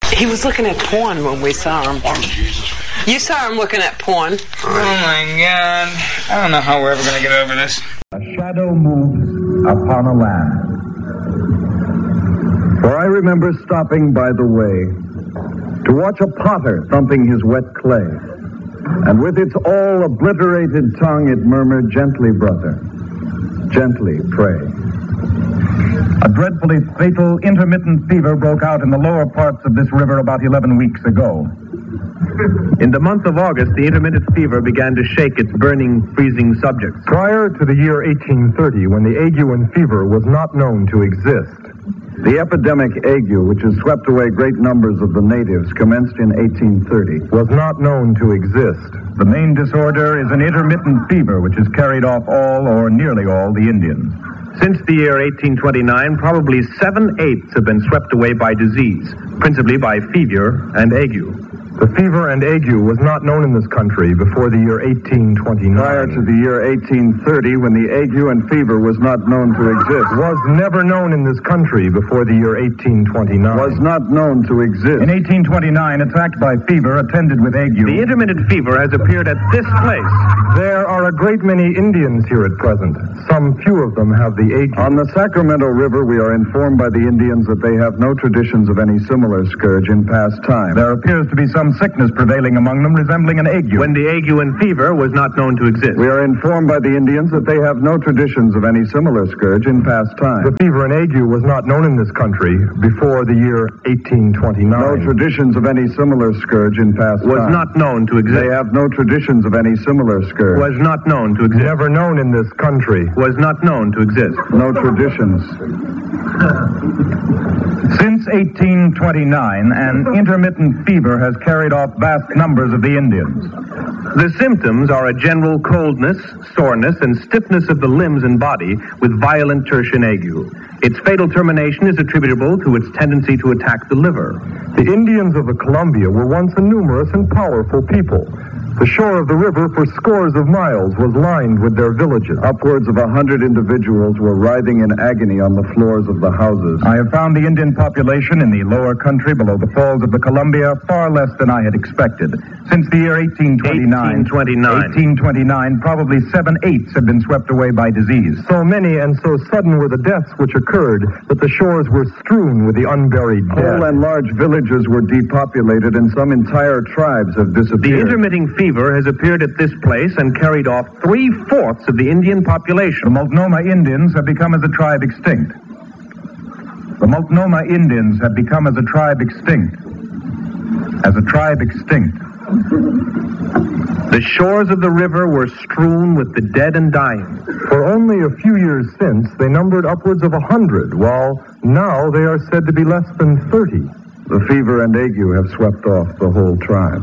He was looking at porn when we saw him. Oh, Jesus. You saw him looking at porn. Oh, my God. I don't know how we're ever going to get over this. A shadow moves upon a land. For I remember stopping by the way to watch a potter thumping his wet clay. And with its all obliterated tongue it murmured, "Gently, brother, gently pray." A dreadfully fatal intermittent fever broke out in the lower parts of this river about 11 weeks ago. In the month of August, the intermittent fever began to shake its burning, freezing subjects. Prior to the year 1830, when the ague and fever was not known to exist, the epidemic ague, which has swept away great numbers of the natives, commenced in 1830. Was not known to exist. The main disorder is an intermittent fever, which has carried off all or nearly all the Indians. Since the year 1829, probably 7/8 have been swept away by disease, principally by fever and ague. The fever and ague was not known in this country before the year 1829. Prior to the year 1830, when the ague and fever was not known to exist. Was never known in this country before the year 1829. Was not known to exist. In 1829, attacked by fever attended with ague. The intermittent fever has appeared at this place. There are a great many Indians here at present. Some few of them have the ague. On the Sacramento River, we are informed by the Indians that they have no traditions of any similar scourge in past time. There appears to be some sickness prevailing among them resembling an ague. When the ague and fever was not known to exist. We are informed by the Indians that they have no traditions of any similar scourge in past time. The fever and ague was not known in this country before the year 1829. No traditions of any similar scourge in past time. Was not known to exist. They have no traditions of any similar scourge. Was not known to exist. Never known in this country. Was not known to exist. No traditions. Since 1829, an intermittent fever has carried off vast numbers of the Indians. The symptoms are a general coldness, soreness, and stiffness of the limbs and body with violent tertian ague. Its fatal termination is attributable to its tendency to attack the liver. The Indians of the Columbia were once a numerous and powerful people. The shore of the river for scores of miles was lined with their villages. Upwards of 100 individuals were writhing in agony on the floors of the houses. I have found the Indian population in the lower country below the falls of the Columbia far less than I had expected. Since the year 1829, probably 7/8 have been swept away by disease. So many and so sudden were the deaths which occurred that the shores were strewn with the unburied dead. Whole and large villages were depopulated and some entire tribes have disappeared. The intermitting fever has appeared at this place and carried off 3/4 of the Indian population. The Multnomah Indians have become as a tribe extinct. The Multnomah Indians have become as a tribe extinct. As a tribe extinct. The shores of the river were strewn with the dead and dying. For only a few years since, they numbered upwards of 100, while now they are said to be less than 30. The fever and ague have swept off the whole tribe.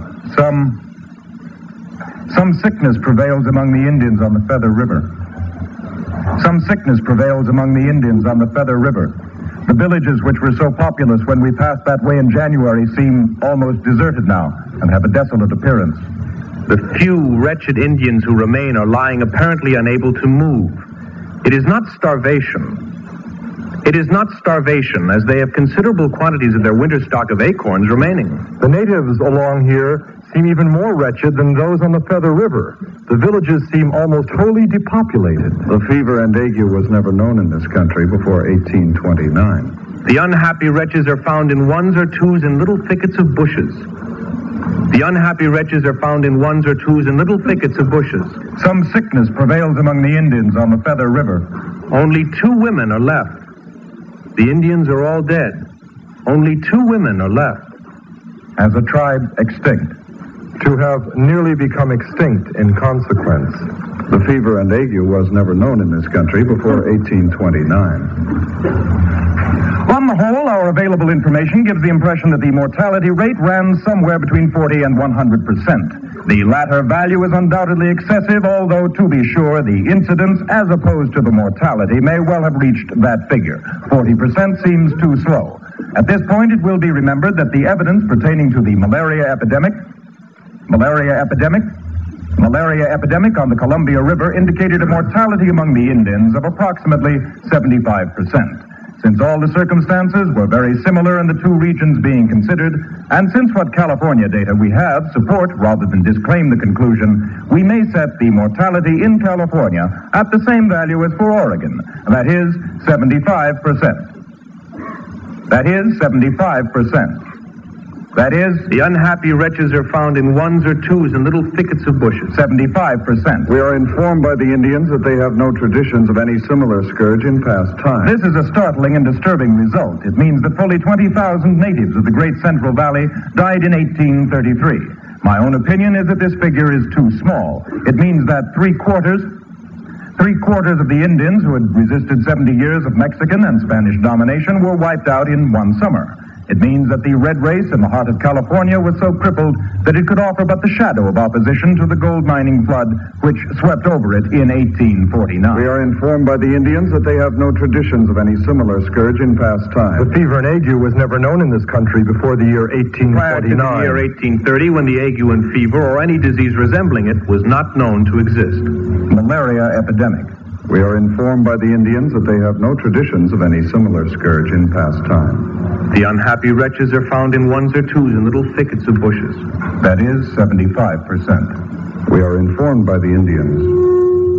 Some sickness prevails among the Indians on the Feather River. Some sickness prevails among the Indians on the Feather River. The villages which were so populous when we passed that way in January seem almost deserted now and have a desolate appearance. The few wretched Indians who remain are lying apparently unable to move. It is not starvation. It is not starvation, as they have considerable quantities of their winter stock of acorns remaining. The natives along here seem even more wretched than those on the Feather River. The villages seem almost wholly depopulated. The fever and ague was never known in this country before 1829. The unhappy wretches are found in ones or twos in little thickets of bushes. The unhappy wretches are found in ones or twos in little thickets of bushes. Some sickness prevails among the Indians on the Feather River. Only 2 women are left. The Indians are all dead. Only 2 women are left. As a tribe extinct. To have nearly become extinct in consequence. The fever and ague was never known in this country before 1829. On the whole, our available information gives the impression that the mortality rate ran somewhere between 40 and 100%. The latter value is undoubtedly excessive, although, to be sure, the incidence, as opposed to the mortality, may well have reached that figure. 40% seems too slow. At this point, it will be remembered that the evidence pertaining to the malaria epidemic on the Columbia River indicated a mortality among the Indians of approximately 75%. Since all the circumstances were very similar in the two regions being considered, and since what California data we have support rather than disclaim the conclusion, we may set the mortality in California at the same value as for Oregon, that is 75%. That is 75%. That is, the unhappy wretches are found in ones or twos in little thickets of bushes. 75%. We are informed by the Indians that they have no traditions of any similar scourge in past times. This is a startling and disturbing result. It means that fully 20,000 natives of the Great Central Valley died in 1833. My own opinion is that this figure is too small. It means that three quarters of the Indians who had resisted 70 years of Mexican and Spanish domination were wiped out in one summer. It means that the red race in the heart of California was so crippled that it could offer but the shadow of opposition to the gold mining flood which swept over it in 1849. We are informed by the Indians that they have no traditions of any similar scourge in past times. The fever and ague was never known in this country before the year 1849. Prior to the year 1830, when the ague and fever or any disease resembling it was not known to exist. Malaria epidemic. We are informed by the Indians that they have no traditions of any similar scourge in past time. The unhappy wretches are found in ones or twos in little thickets of bushes. That is 75%. We are informed by the Indians